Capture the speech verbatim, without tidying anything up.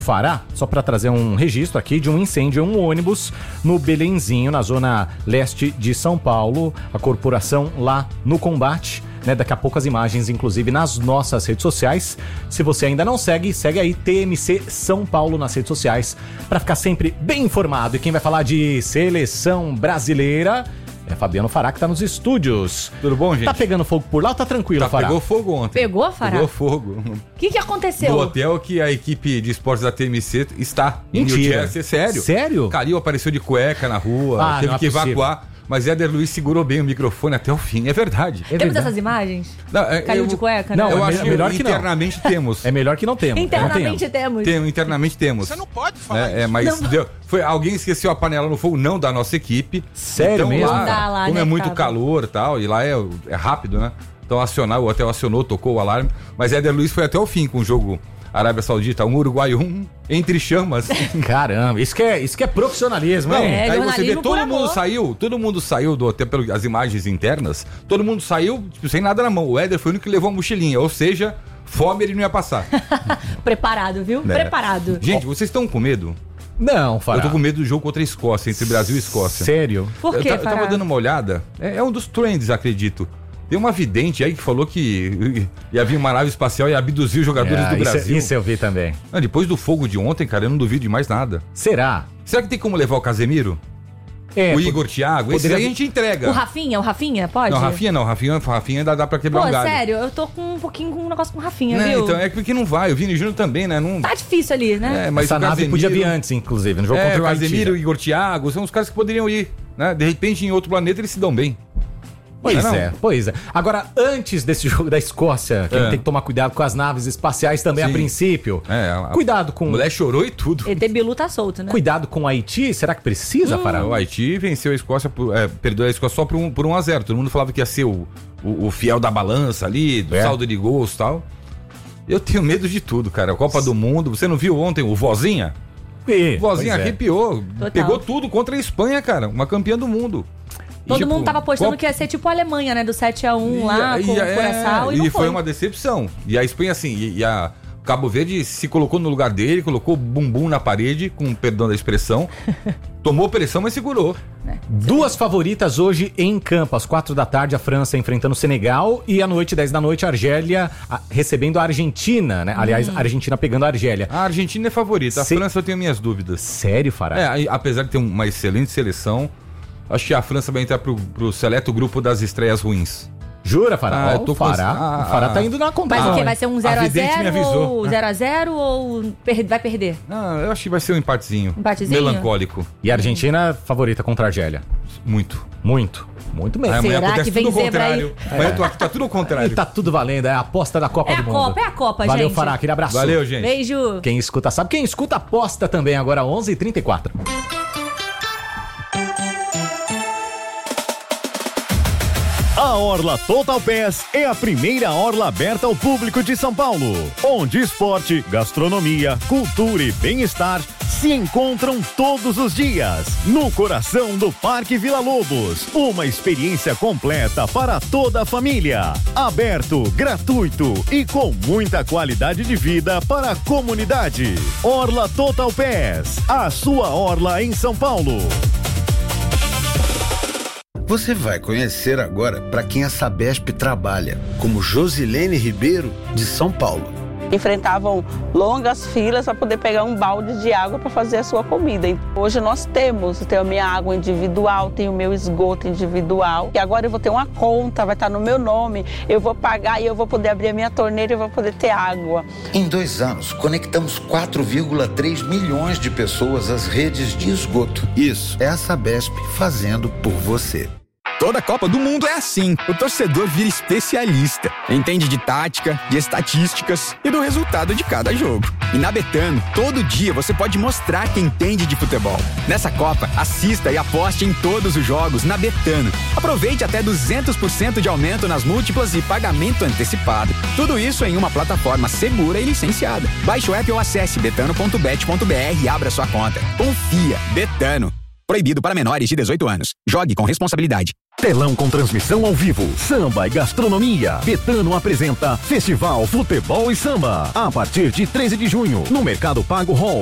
Fará, só para trazer um registro aqui de um incêndio em um ônibus no Belenzinho, na zona leste de São Paulo. A corporação lá no combate, né? Daqui a pouco as imagens, inclusive, nas nossas redes sociais. Se você ainda não segue, segue aí T M C São Paulo nas redes sociais para ficar sempre bem informado. E quem vai falar de seleção brasileira é Fabiano Fará, que tá nos estúdios. Tudo bom, gente? Tá pegando fogo por lá ou tá tranquilo, tá, Fará? Pegou fogo ontem. Pegou, Fará? Pegou fogo. O que que aconteceu? No hotel que a equipe de esportes da T M C está. Mentira. Em New Jersey, sério. Sério? Calil apareceu de cueca na rua, Ah, teve não é que possível. evacuar. Mas Éder Luiz segurou bem o microfone até o fim, é verdade. É Temos verdade. essas imagens? Não, é, Caiu eu, de cueca, não, né? Eu é acho me- melhor que que não. internamente temos. É melhor que não temos. Internamente Não temos. Tem, internamente temos. Você não pode falar É, é, mas deu, foi, alguém esqueceu a panela no fogo, não da nossa equipe. Sério então, mesmo? Lá, Não dá lá, como né, é muito Fábio? calor e tal, e lá é, é rápido, né? Então acionar, o hotel acionou, tocou o alarme. Mas Éder Luiz foi até o fim com o jogo Arábia Saudita, um Uruguai um, entre chamas. Caramba, isso que é, isso que é profissionalismo, Não, hein? É, aí você vê, jornalismo todo por mundo amor. saiu, todo mundo saiu do hotel pelas imagens internas, todo mundo saiu tipo, sem nada na mão. O Éder foi o único que levou a mochilinha, ou seja, fome ele não ia passar. Preparado, viu? Né? Preparado. Gente, vocês estão com medo? Não, Fará. Eu tô com medo do jogo contra a Escócia, entre Brasil e Escócia. Sério? Por eu, quê, ta- eu tava Fará? dando uma olhada, é, é um dos trends, acredito. Tem uma vidente aí que falou que ia vir uma nave espacial e abduzir os jogadores É, do isso, Brasil. isso eu vi também. Não, depois do fogo de ontem, cara, eu não duvido de mais nada. Será? Será que tem como levar o Casemiro? É, o Igor Thiago? Esse poderia- aí a gente entrega. O Rafinha, o Rafinha, pode? Não, Rafinha não, Rafinha, Rafinha ainda dá pra quebrar Pô, um galho. sério, eu tô com um pouquinho com um negócio com o Rafinha, Não, viu? então é porque não vai, o Vini Júnior também, né? Não... Tá difícil ali, né? É, mas Essa o nave Casemiro- podia vir antes, inclusive, no jogo É, contra o o Haiti. Casemiro, o Igor Thiago, são os caras que poderiam ir, né? De repente, em outro planeta, eles se dão bem. Pois Não é não? é, pois é. Agora, antes desse jogo da Escócia, que É. tem que tomar cuidado com as naves espaciais também, Sim. a princípio. É, a- Cuidado A com... mulher chorou e tudo. E T Bilu tá solto, né? Cuidado com o Haiti, será que precisa, Fará? O Haiti venceu a Escócia, por, é, perdeu a Escócia só por um, por um a zero. Todo mundo falava que ia ser o, o, o fiel da balança ali, do É. saldo de gols e tal. Eu tenho medo de tudo, cara. A Copa do Mundo, você não viu ontem o Vozinha? E, O Vozinha pois é. arrepiou. Total. Pegou tudo contra a Espanha, cara. Uma campeã do mundo. E, Todo tipo, mundo tava apostando Copa- que ia ser tipo a Alemanha, né? Do sete a um lá, E- com e- o é, Curaçao, e, e não foi foi. uma decepção. E a Espanha, assim, e, e a Cabo Verde se colocou no lugar dele, colocou o bumbum na parede, com perdão da expressão. Tomou pressão, mas segurou. Duas favoritas hoje em campo. Às quatro da tarde, a França enfrentando o Senegal. E à noite, dez da noite, a Argélia a- recebendo a Argentina, né? Aliás, a Argentina pegando a Argélia. A Argentina é favorita, a Se- França eu tenho minhas dúvidas. Sério, Fará? É, aí, apesar de ter uma excelente seleção, acho que a França vai entrar pro, pro seleto grupo das estreias ruins. Jura, Fará? Ah, Ó, eu tô o com Fará, as- ah, o Fará ah. tá indo na Mas contramão. o que? hein? Vai ser um A zero a vidente me zero avisou. ou zero a zero ou per- vai perder? Ah, eu acho que vai ser um empatezinho. Empatezinho? Melancólico. E a Argentina, favorita contra a Argélia. Muito. Muito. Muito mesmo. Aí amanhã Será acontece que vem tudo o zebra aí? contrário. Amanhã tu- tá tudo ao E contrário. tá tudo valendo, é a aposta da Copa É do a Mundo. Copa, é a Copa, Valeu, gente. Fará, aquele abraço. Valeu, gente. Beijo. Quem escuta sabe, quem escuta aposta também agora, onze e trinta e quatro. A Orla Total Pass é a primeira orla aberta ao público de São Paulo, onde esporte, gastronomia, cultura e bem-estar se encontram todos os dias, no coração do Parque Vila Lobos. Uma experiência completa para toda a família. Aberto, gratuito e com muita qualidade de vida para a comunidade. Orla Total Pass, a sua orla em São Paulo. Você vai conhecer agora para quem a Sabesp trabalha, como Josilene Ribeiro, de São Paulo. Enfrentavam longas filas para poder pegar um balde de água para fazer a sua comida. Hoje nós temos, eu tenho a minha água individual, tenho o meu esgoto individual, e agora eu vou ter uma conta, vai estar no meu nome, eu vou pagar e eu vou poder abrir a minha torneira e eu vou poder ter água. Em dois anos, conectamos quatro vírgula três milhões de pessoas às redes de esgoto. Isso é a Sabesp fazendo por você. Toda Copa do Mundo é assim. O torcedor vira especialista. Entende de tática, de estatísticas e do resultado de cada jogo. E na Betano, todo dia você pode mostrar que entende de futebol. Nessa Copa, assista e aposte em todos os jogos na Betano. Aproveite até duzentos por cento de aumento nas múltiplas e pagamento antecipado. Tudo isso em uma plataforma segura e licenciada. Baixe o app ou acesse betano ponto bet ponto br e abra sua conta. Confia. Betano. Proibido para menores de dezoito anos. Jogue com responsabilidade. Telão com transmissão ao vivo, samba e gastronomia. Betano apresenta Festival Futebol e Samba. A partir de treze de junho, no Mercado Pago Hall.